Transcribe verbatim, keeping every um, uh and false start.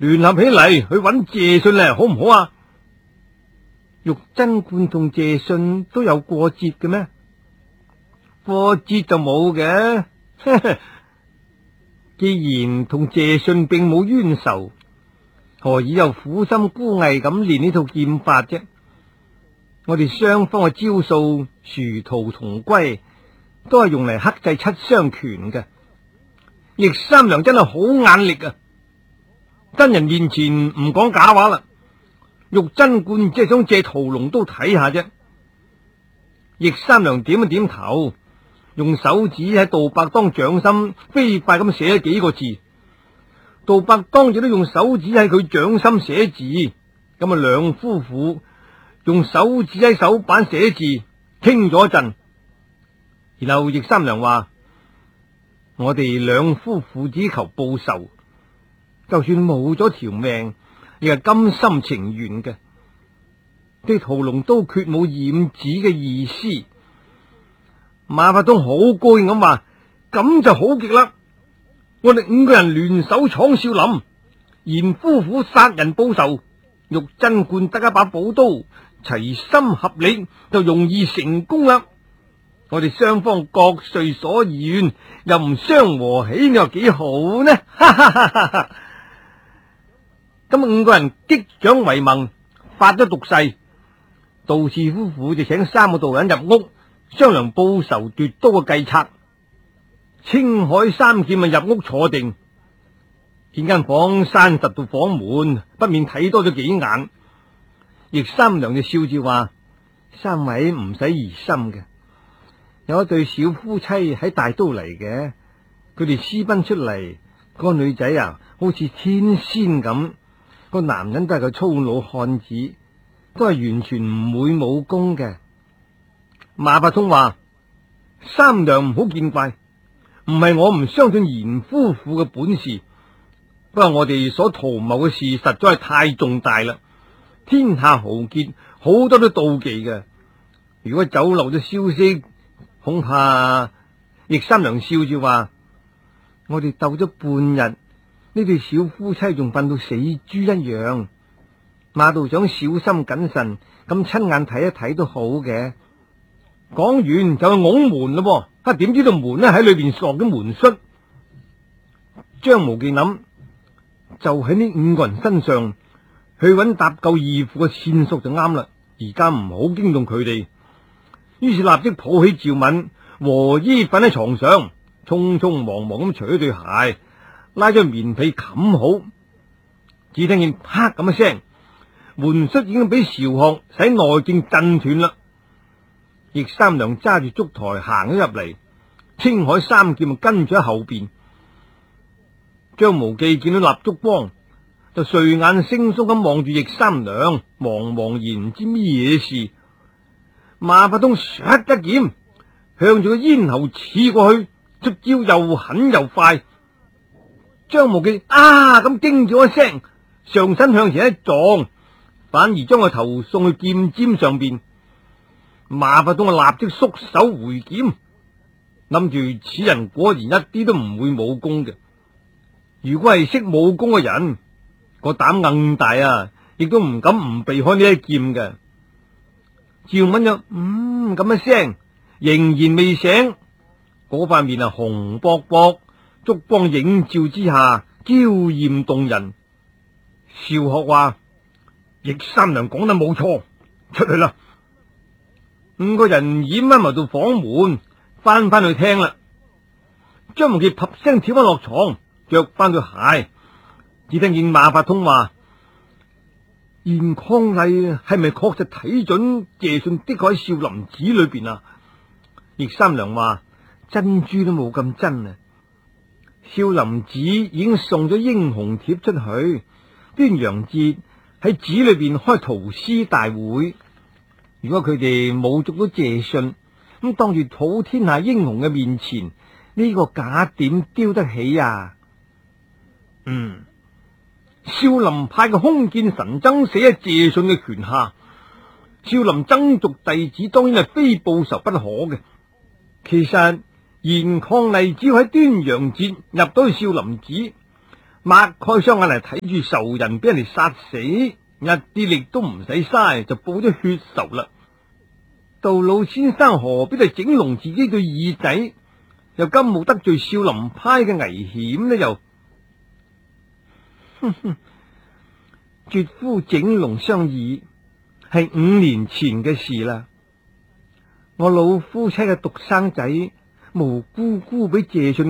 聯合起嚟去揾謝遜咧，好唔好啊？玉珍觀同謝遜都有過節嘅咩？過節就冇嘅。既然同謝遜並冇冤仇，何以又苦心孤詣咁練呢套劍法啫？我哋雙方嘅招數殊途同歸，都係用嚟克制七傷拳嘅。易三娘真係好眼力啊！真人面前唔講假話啦。玉珍觀只係想借屠龍刀睇下啫。易三娘點一點頭，用手指喺杜伯當掌心飛快咁寫咗幾個字。杜伯當亦都用手指喺佢掌心寫字，咁啊兩夫婦用手指喺手板寫字，傾咗一陣。然後易三娘話：我哋兩夫婦只求報仇，就算冇咗條命，亦係甘心情願嘅。對屠龍刀決冇染指嘅意思。馬法通好高興咁話：咁就好極啦！我哋五個人聯手闖少林，賢夫婦殺人報仇，玉珍觀得一把寶刀，齊心合力就容易成功啦。我哋雙方各遂所願，又唔相和起，你話幾好呢？哈哈哈哈哈！咁五個人擊掌為盟，發咗毒誓。杜氏夫婦就請三個道人入屋商量報仇奪刀嘅計策。青海三劍啊入屋坐定，見間房閂實到房門，不免睇多咗幾眼。易三娘就笑住話：三位唔使疑心嘅，有一對小夫妻喺大都嚟嘅，佢哋私奔出嚟，個女仔啊好似天仙咁，個男人都係個粗魯漢子，都係完全唔會武功嘅。馬伯通話：三娘唔好見怪，唔係我唔相信賢夫婦嘅本事，不過我哋所圖謀嘅事實在係太重大啦，天下豪傑好多都妒忌嘅，如果走漏咗消息，恐怕……易三娘笑住話：我哋鬥咗半日，呢對小夫妻仲笨到死豬一樣。馬道長小心謹慎，咁親眼睇一睇都好嘅。講完就去拱門咯，啊點知道門呢喺裏邊鎖咗門閂。張無忌諗，就喺呢五個人身上去揾搭救義父嘅線索就啱啦，而家唔好驚動佢哋。於是立即抱起趙敏和衣瞓喺床上，匆匆忙忙咁除咗對鞋，拉咗棉被冚好。只聽見啪咁一聲，門閂已經俾韶學使內勁震斷啦。易三娘揸住燭台行咗入嚟，青海三劍跟住喺後邊。張無忌見到蠟燭光，就睡眼惺忪咁望住易三娘，茫茫然唔知咩嘢事。馬伯通唰一劍向住個咽喉刺過去，出招又狠又快。張無忌啊咁驚咗一聲，上身向前一撞，反而將個頭送去劍尖上邊。馬伯通啊立即縮手回劍，諗住此人果然一啲都唔會武功嘅。如果係識武功嘅人，個膽硬大啊，亦都唔敢唔避開呢一劍嘅。趙敏就嗯咁一聲，仍然未醒，嗰塊面啊紅卜卜，燭光映照之下嬌艷動人。少學話：易三娘講得冇錯，出去啦。五個人掩翻埋到房門，翻翻去廳啦。張無忌啪聲跳翻落床，着翻對鞋，只聽見馬伯通話：嚴匡麗係咪確實睇準謝遜的確喺少林寺裏邊啊？易三娘話：珍珠都冇咁真啊！少林寺已經送咗英雄帖出去，端陽節喺寺裏邊開屠獅大會。如果佢哋冇捉到謝遜，咁當住普天下英雄嘅面前，呢個假點丟得起啊？嗯，少林派嘅空劍神僧死喺謝遜嘅拳下，少林僧俗弟子當然係非報仇不可嘅。其實嚴抗麗只要喺端陽節入到去少林寺， 擘開雙眼嚟睇住仇人俾人哋殺死，一啲力都唔使嘥就報咗血仇啦。杜老先生何必嚟整聾自己對耳仔，又甘冒得罪少林派嘅危險呢？又，哼哼，絕夫整聾雙耳係五年前嘅事啦。我老夫妻嘅獨生仔無辜辜俾謝遜